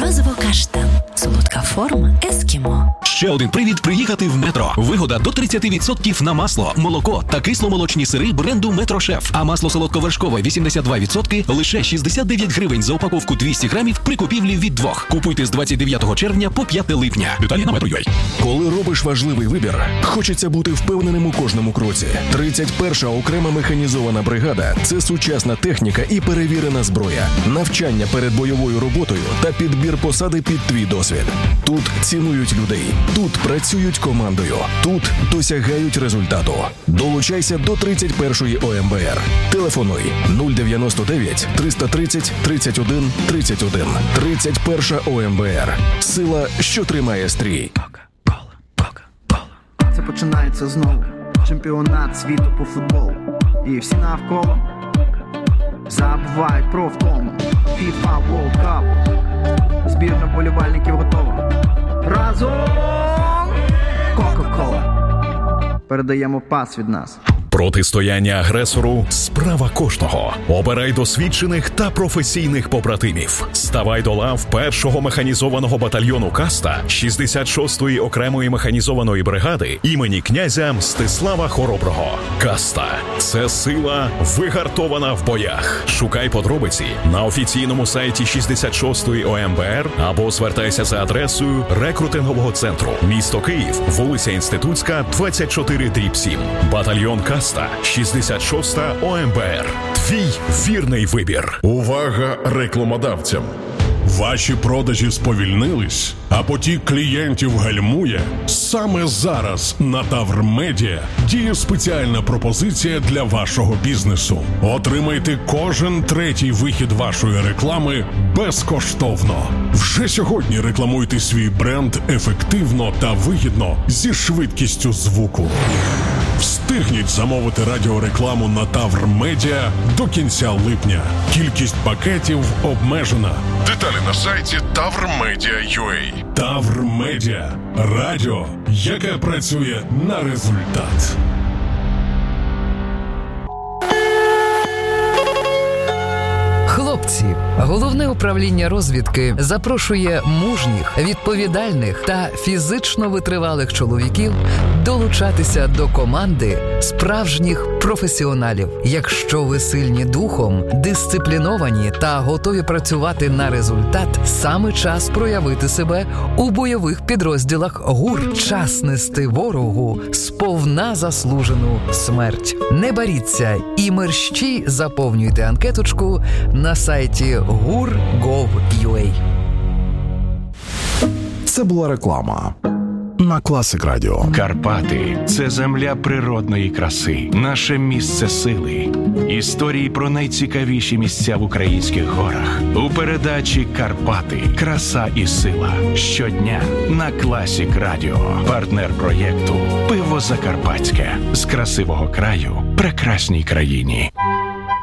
Морозиво-каштан. Солодка форма ескімо. Ще один привід приїхати в Метро. Вигода до 30% на масло, молоко та кисломолочні сири бренду Метро Шеф. А масло солодковершкове 82% лише 69 гривень за упаковку 200 грамів при купівлі від 2. Купуйте з 29 червня по 5 липня. Деталі на Metro.ua. Коли робиш важливий вибір, хочеться бути впевненим у кожному кроці. 31-ша окрема механізована бригада – це сучасна техніка і перевірена зброя, навчання перед бойовою роботою та підбір посади під твій досвід. Тут цінують людей, тут працюють командою, тут досягають результату. Долучайся до 31-ї ОМБР. Телефонуй 099 330 31 31. 31-ша ОМБР. Сила, що тримає стрій. Це починається знову. Чемпіонат світу по футболу. І всі навколо забувають про втому. FIFA World Cup. Збірна вболівальників готова. Разом! Кока-кола. Передаємо пас від нас. Протистояння агресору – справа кожного. Обирай досвідчених та професійних побратимів. Ставай до лав 1-го механізованого батальйону «Каста» 66-ї окремої механізованої бригади імені князя Мстислава Хороброго. «Каста» – це сила, вигартована в боях. Шукай подробиці на офіційному сайті 66-ї ОМБР або звертайся за адресою рекрутингового центру. Місто Київ, вулиця Інститутська, 24/7. Батальйон «Каста». 66-та ОМБР. Твій вірний вибір. Увага рекламодавцям! Ваші продажі сповільнились, а потік клієнтів гальмує? Саме зараз на Тавр Медіа діє спеціальна пропозиція для вашого бізнесу. Отримайте кожен третій вихід вашої реклами безкоштовно. Вже сьогодні рекламуйте свій бренд ефективно та вигідно зі швидкістю звуку. Встигніть замовити радіорекламу на Тавр Медіа до кінця липня. Кількість пакетів обмежена. Деталі на сайті tavrmedia.ua. Тавр Медіа. Радіо, яке працює на результат. Хлопці, Головне управління розвідки запрошує мужніх, відповідальних та фізично витривалих чоловіків долучатися до команди справжніх професіоналів. Якщо ви сильні духом, дисципліновані та готові працювати на результат, саме час проявити себе у бойових підрозділах ГУР. Час нести ворогу сповна заслужену смерть. Не боріться і мерщій заповнюйте анкеточку на сайті gur.gov.ua. Це була реклама на Класик Радіо. Карпати – це земля природної краси, наше місце сили. Історії про найцікавіші місця в українських горах. У передачі «Карпати. Краса і сила». Щодня на Класик Радіо. Партнер проєкту «Пиво Закарпатське». З красивого краю прекрасній країні.